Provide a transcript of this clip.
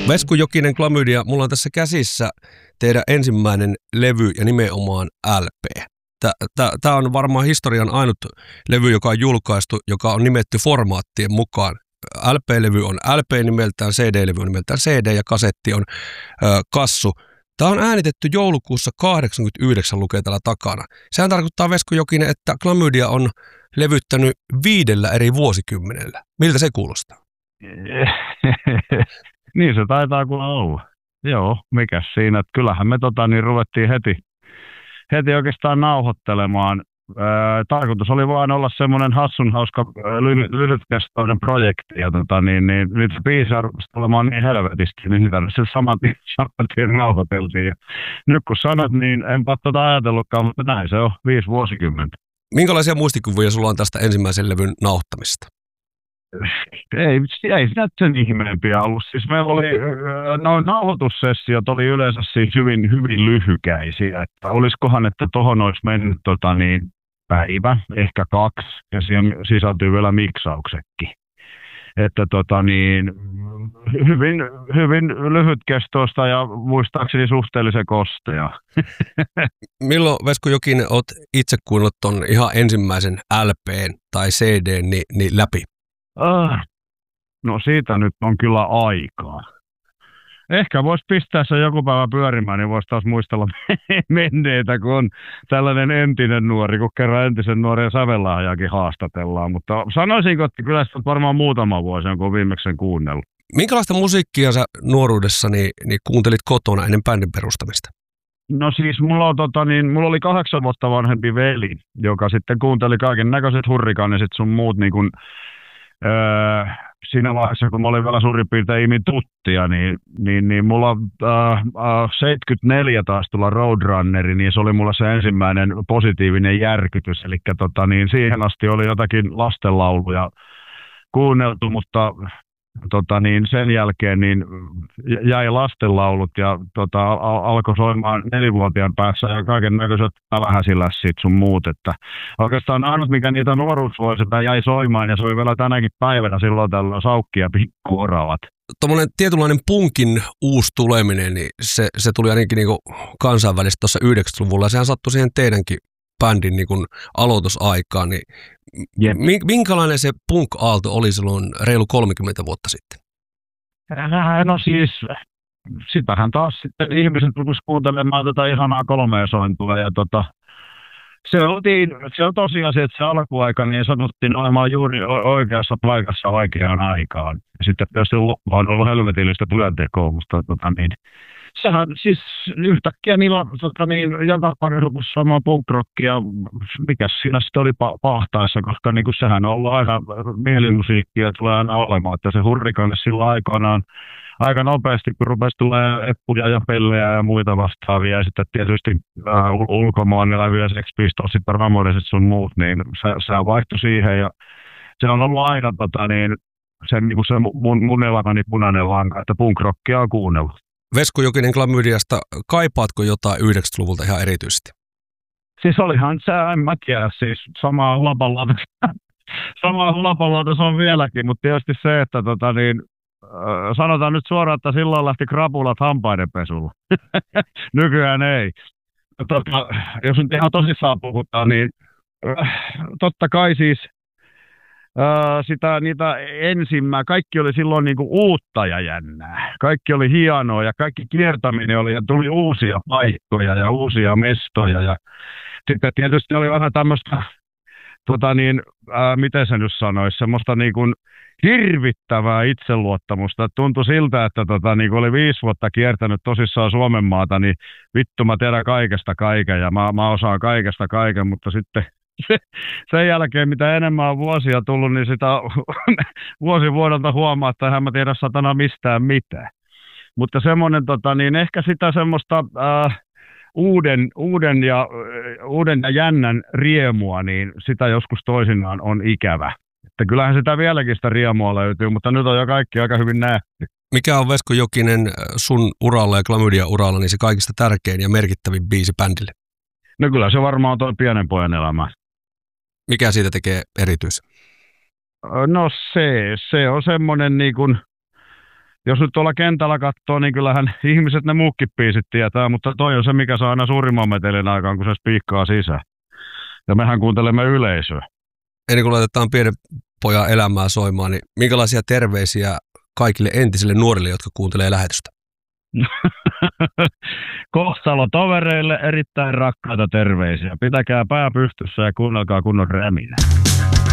Vesku Jokinen, Klamydia, mulla on tässä käsissä teidän ensimmäinen levy ja nimenomaan LP. Tämä on varmaan historian ainut levy, joka on julkaistu, joka on nimetty formaattien mukaan. LP-levy on LP nimeltään, CD-levy on nimeltään CD ja kasetti on kassu. Tämä on äänitetty joulukuussa 1989, lukee täällä takana. Sehän tarkoittaa, Vesku Jokinen, että Klamydia on levyttänyt 5 eri vuosikymmenellä. Miltä se kuulostaa? Niin se taitaa kuulla olla. Joo, mikäs siinä. Että kyllähän me ruvettiin heti oikeastaan nauhoittelemaan. Tarkoitus oli vaan olla semmoinen hassun hauska lyhytkestoinen projekti. Ja nyt se biisi arvoisi olemaan niin helvetisti, niin se saman tien nauhoiteltiin. Ja nyt kun sanot, niin enpä ajatellutkaan, mutta näin se on 5 vuosikymmentä. Minkälaisia muistikuvia sulla on tästä ensimmäisen levyn nauhoittamista? Ei siinä sen ihmeempiä ollut. Siis meillä oli, nauhoitussessiot oli yleensä siis hyvin lyhykäisiä. Että olisikohan, että tohon olisi mennyt päivä, ehkä 2, ja siihen sisältyy vielä miksauksetkin. Että hyvin lyhytkestoista ja muistaakseni suhteellisen kostea. Milloin, Vesku Jokinen, olet itse kuunnellut ton ihan ensimmäisen LPn tai CDn niin läpi? No siitä nyt on kyllä aikaa. Ehkä voisi pistää se joku päivä pyörimään, niin voisi taas muistella menneitä, kun on tällainen entinen nuori, kun kerran entisen nuoren sävellahjaakin haastatellaan. Mutta sanoisinko, että kyllä sitä varmaan muutama vuosi on, kun on viimeksi kuunnellut. Minkälaista musiikkia sä nuoruudessani kuuntelit kotona ennen bändin perustamista? No siis mulla oli 8 vuotta vanhempi veli, joka sitten kuunteli kaiken näköiset hurrikaanesit sun muut siinä vaiheessa, kun mä olin vielä suurin piirtein Imi tuttia, niin mulla 74 taas tulla Roadrunneri, niin se oli mulla se ensimmäinen positiivinen järkytys. Eli siihen asti oli jotakin lastenlauluja kuunneltu, mutta sen jälkeen niin jäi lastenlaulut ja alkoi soimaan 4-vuotiaan päässä ja kaiken näköiset vähäsilässit sun muut. Että oikeastaan ainut, mikä niitä nuoruusvuosilta jäi soimaan ja se oli vielä tänäkin päivänä silloin tällöin Saukki ja Pikkuoravat. Tuommoinen tietynlainen punkin uusi tuleminen, niin se tuli ainakin kansainvälisesti tuossa 90-luvulla ja sehän sattui siihen teidänkin bändin aloitusaikaan, niin minkälainen se punk-aalto oli silloin reilu 30 vuotta sitten? No siis, sitähän taas sitten ihmiset rupesivat kuuntelemaan tätä ihanaa 3-sointua ja se on tosiasia, että se alkuaika niin sanottiin olemaan juuri oikeassa paikassa oikeaan aikaan. Ja sitten tietysti on ollut helvetillistä työntekoa, mutta sehän siis yhtäkkiä niillä joka pari rupesi saamaan punk-rockia, mikäs siinä sitten oli pahtaessa, koska sehän on ollut aina mielimusiikkia tulee aina olemaan, että se hurrikaane silloin aikoinaan aika nopeasti, kun rupesi tulee eppuja ja pellejä ja muita vastaavia, ja sitten tietysti ulkomaanilla Sex Pistolsit, Ramonesit sun muut, niin se vaihtui siihen, ja se on ollut aina se mun elämäni punainen lanka, että punk-rockia on kuunnellut. Vesku Jokinen Klamydiasta, kaipaatko jotain 90-luvulta ihan erityisesti? Siis olihan se, en mä tiedä, siis samaa hulapalloa se on vieläkin, mutta tietysti se, että sanotaan nyt suoraan, että silloin lähti krapulat hampaidenpesulla. Nykyään ei. Jos nyt ihan tosissaan puhutaan, niin totta kai siis kaikki oli silloin uutta ja jännää. Kaikki oli hienoa ja kaikki kiertäminen oli ja tuli uusia paikkoja ja uusia mestoja. Ja sitten tietysti oli vähän tämmöistä, miten se nyt sanoisi, semmoista hirvittävää itseluottamusta. Tuntui siltä, että oli 5 vuotta kiertänyt tosissaan Suomen maata, niin vittu mä tiedän kaikesta kaiken ja mä osaan kaikesta kaiken, mutta sitten sen jälkeen, mitä enemmän on vuosia tullut, niin sitä vuosi vuodelta huomaa, että eihän mä tiedä satana mistään mitään. Mutta semmoinen, ehkä sitä semmoista uuden ja jännän riemua, niin sitä joskus toisinaan on ikävä. Että kyllähän sitä vieläkin sitä riemua löytyy, mutta nyt on jo kaikki aika hyvin nähty. Mikä on, Vesku Jokinen, sun uralla ja Klamydia uralla, niin se kaikista tärkein ja merkittävin biisi bändille? No kyllä se varmaan on tuo Pienen pojan elämä. Mikä siitä tekee erityisen? No se on semmoinen jos nyt tuolla kentällä katsoo, niin kyllähän ihmiset ne muukkin biisit tietää, mutta toi on se, mikä saa aina suurimman metelin aikaan, kun se spiikkaa sisään. Ja mehän kuuntelemme yleisöä. Ennen kuin laitetaan pienen pojan elämää soimaan, niin minkälaisia terveisiä kaikille entisille nuorille, jotka kuuntelee lähetystä? Kohtalotovereille erittäin rakkaita terveisiä. Pitäkää pää pystyssä ja kuunnelkaa kunnon räminä.